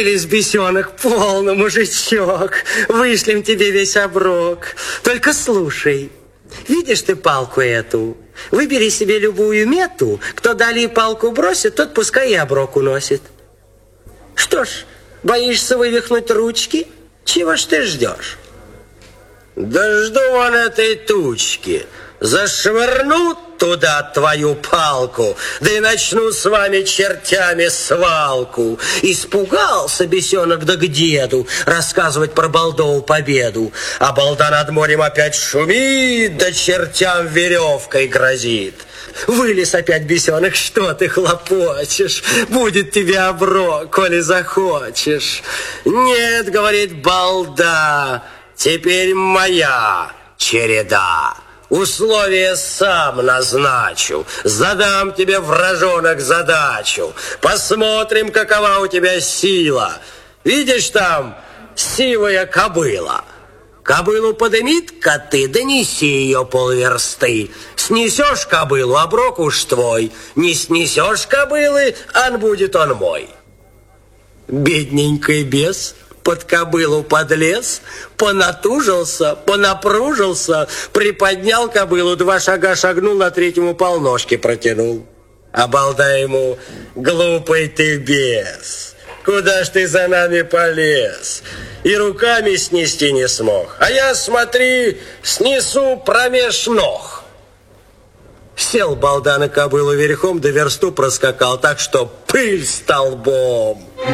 Вылез, бесенок, полный мужичок. Вышлем тебе весь оброк. Только слушай, видишь ты палку эту? Выбери себе любую мету. Кто далее палку бросит, тот пускай и оброк уносит. Что ж, боишься вывихнуть ручки? Чего ж ты ждешь? Да жду вон этой тучки. Зашвырнут туда твою палку, да и начну с вами чертями свалку. Испугался бесенок да к деду рассказывать про Балдову победу. А балда над морем опять шумит, да чертям веревкой грозит. Вылез опять бесенок, что ты хлопочешь? Будет тебе оброк, коли захочешь. Нет, говорит балда, теперь моя череда. Условия сам назначу, задам тебе, вражонок, задачу. Посмотрим, какова у тебя сила. Видишь там сивая кобыла? Кобылу подымит-ка ты, донеси ее полверсты. Снесешь кобылу, оброк уж твой. Не снесешь кобылы, ан будет он мой. Бедненький бес под кобылу подлез, понатужился, понапружился, приподнял кобылу, 2 шага шагнул, на 3-му полножки протянул. А балда ему: глупый ты бес, куда ж ты за нами полез? И руками снести не смог, а я, смотри, снесу промеж ног. Сел балда на кобылу верхом, да версту проскакал так, что пыль столбом.